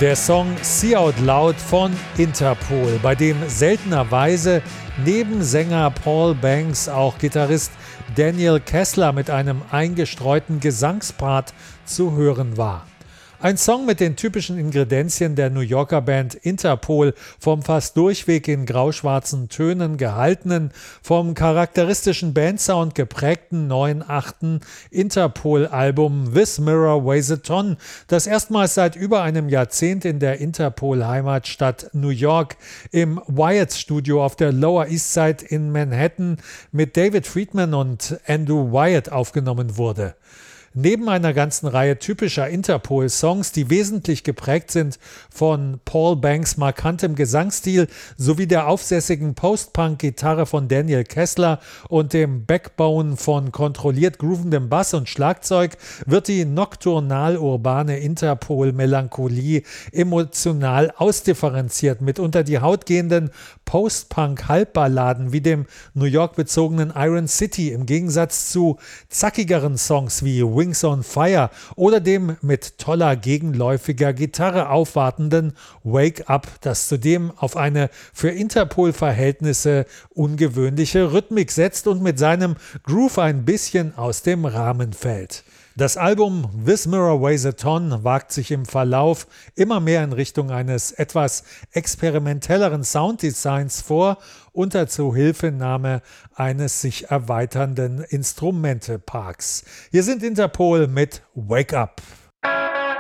Der Song See Out Loud von Interpol, bei dem seltenerweise neben Sänger Paul Banks auch Gitarrist Daniel Kessler mit einem eingestreuten Gesangspart zu hören war. Ein Song mit den typischen Ingredienzien der New Yorker Band Interpol, vom fast durchweg in grauschwarzen Tönen gehaltenen, vom charakteristischen Bandsound geprägten 9/8 Interpol-Album This Mirror Weighs a Ton, das erstmals seit über einem Jahrzehnt in der Interpol-Heimatstadt New York im Wyatt-Studio auf der Lower East Side in Manhattan mit David Friedman und Andrew Wyatt aufgenommen wurde. Neben einer ganzen Reihe typischer Interpol-Songs, die wesentlich geprägt sind von Paul Banks' markantem Gesangsstil sowie der aufsässigen Post-Punk-Gitarre von Daniel Kessler und dem Backbone von kontrolliert groovendem Bass und Schlagzeug, wird die nocturnal-urbane Interpol-Melancholie emotional ausdifferenziert mit unter die Haut gehenden Post-Punk-Halbballaden wie dem New York-bezogenen Iron City im Gegensatz zu zackigeren Songs wie Wings on Fire oder dem mit toller gegenläufiger Gitarre aufwartenden Wake Up, das zudem auf eine für Interpol-Verhältnisse ungewöhnliche Rhythmik setzt und mit seinem Groove ein bisschen aus dem Rahmen fällt. Das Album This Mirror Weighs a Ton wagt sich im Verlauf immer mehr in Richtung eines etwas experimentelleren Sounddesigns vor, unter Zuhilfenahme eines sich erweiternden Instrumenteparks. Hier sind Interpol mit Wake Up.